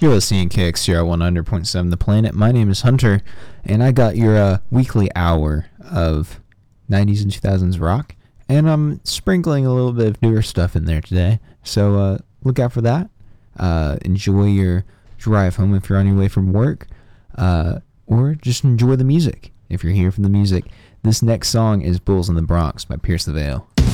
You're listening to KXCR 100.7 The Planet. My name is Hunter, and I got your weekly hour of 90s and 2000s rock, and I'm sprinkling a little bit of newer stuff in there today, so look out for that. Enjoy your drive home if you're on your way from work, or just enjoy the music if you're here for the music. This next song is Bulls in the Bronx by Pierce the Veil.